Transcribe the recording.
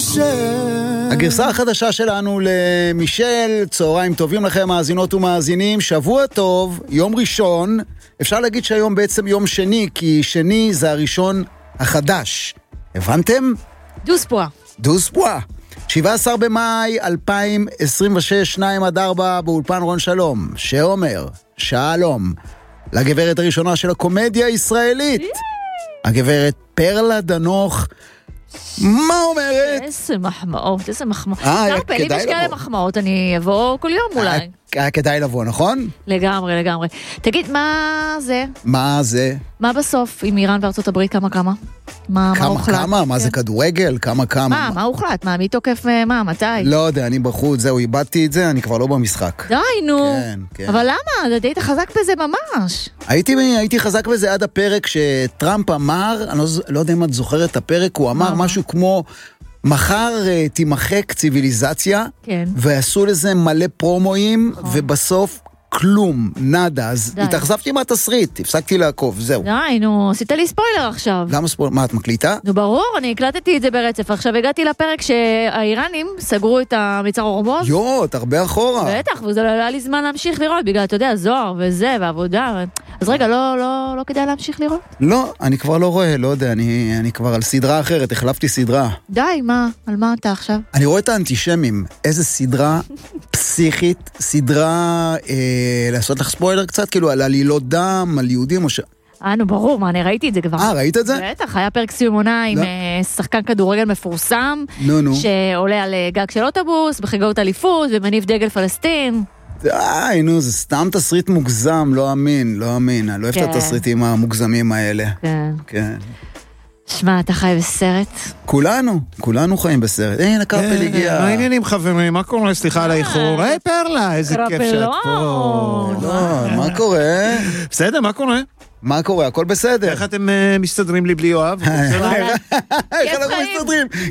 הגרסה החדשה שלנו למישל, צהריים טובים לכם מאזינות ומאזינים, שבוע טוב, יום ראשון, אפשר להגיד שהיום בעצם יום שני, כי שני זה הראשון החדש, הבנתם? דוס פואה. 17 במאי 2026, 2-4 באולפן רון שלום, שאומר, שלום, לגברת הראשונה של הקומדיה הישראלית, הגברת פרלה דנוך, מה אומרת? איזה מחמאות, איזה מחמאות. אם יש כאלה מחמאות, אני אבוא כל יום אולי. היה כדאי לבוא, נכון? לגמרי, לגמרי. תגיד, מה זה? מה זה? מה בסוף עם איראן וארצות הברית? כמה? מה הוחלט? כמה? מה זה כדורגל? כמה? מה הוחלט? מה, מי תוקף מה? מתי? לא יודע, אני בחוץ, זהו, איבדתי את זה, אני כבר לא במשחק. די, נו. כן. אבל למה? היית חזק בזה ממש. הייתי חזק בזה עד הפרק שטראמפ אמר, אני לא יודע אם את זוכרת את הפרק, הוא אמר משהו כמו, מחר תימחק ציביליזציה, ועשו לזה מלא פרומואים, ובסוף כלום, נדה, אז התאכזבתי מהתסריט, הפסקתי לעקוב, זהו. די, נו, עשית לי ספוילר עכשיו. למה ספוילר? מה, את מקליטה? נו, ברור, אני הקלטתי את זה ברצף. עכשיו הגעתי לפרק שהאיראנים סגרו את המצר הורמוז. הרבה אחורה. בטח, וזה לא היה לי זמן להמשיך לראות, בגלל, אתה יודע, זוהר וזה, ועבודה. אז רגע, לא כדאי להמשיך לראות? לא, אני כבר לא רואה, לא יודע, אני כבר על סדרה אחרת, החלפתי סדרה. די, מה? על מה אתה עכשיו? אני רואה את האנטישמים, איזה סדרה פסיכית, סדרה, לעשות לך ספוילר קצת, כאילו על עלילות דם, על יהודים או נו, ברור, מה, אני ראיתי את זה כבר. ראית את זה? בטח, היה פרק סיום עונה עם שחקן כדורגל מפורסם, שעולה על גג של אוטובוס, בחגיגות אליפות, ומניף דגל פלסטין. די, נו, זה סתם תסריט מוגזם, לא אמין, אני לא אוהב את התסריטים המוגזמים האלה. כן. שמע, אתה חי בסרט? כולנו חיים בסרט. הנה, קרפל הגיע. מה העניינים חברים? מה קורה? סליחה על האיחור. היי פרלה, איזה כיף שאת פה. מה קורה? בסדר, מה קורה? מה קורה? הכל בסדר. איך אתם מסתדרים לי בלי יואב? איך אנחנו מסתדרים?